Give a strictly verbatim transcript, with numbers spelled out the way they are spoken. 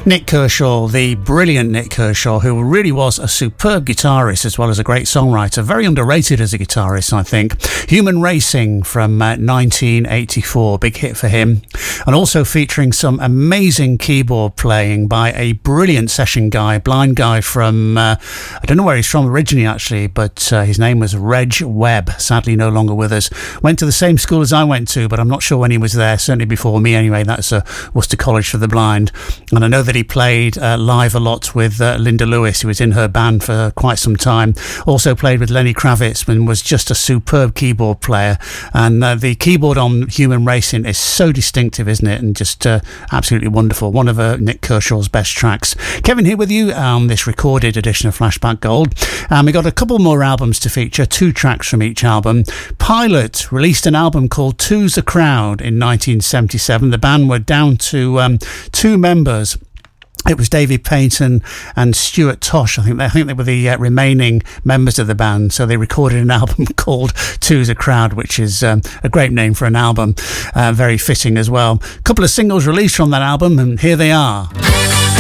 Nik Kershaw, the brilliant Nik Kershaw, who really was a superb guitarist as well as a great songwriter. Very underrated as a guitarist, I think. Human Racing from uh, nineteen eighty-four, big hit for him. And also featuring some amazing keyboard playing by a brilliant session guy, blind guy from, uh, I don't know where he's from originally actually, but uh, his name was Reg Webb, sadly no longer with us. Went to the same school as I went to, but I'm not sure when he was there, certainly before me anyway. That's uh, Worcester College for the Blind. And I know that he played uh, live a lot with uh, Linda Lewis, who was in her band for quite some time. Also played with Lenny Kravitz and was just a superb keyboard player. And uh, the keyboard on Human Racing is so distinctive, isn't it? And just uh, absolutely wonderful. One of uh, Nik Kershaw's best tracks. Kevin here with you on um, this recorded edition of Flashback Gold. And um, we got a couple more albums to feature, two tracks from each album. Pilot released an album called Two's a Crowd in nineteen seventy-seven. The band were down to um, two members. It was David Payton and Stuart Tosh. I think they, I think they were the uh, remaining members of the band. So they recorded an album called Two's a Crowd, which is um, a great name for an album. Uh, very fitting as well. A couple of singles released from that album, and here they are.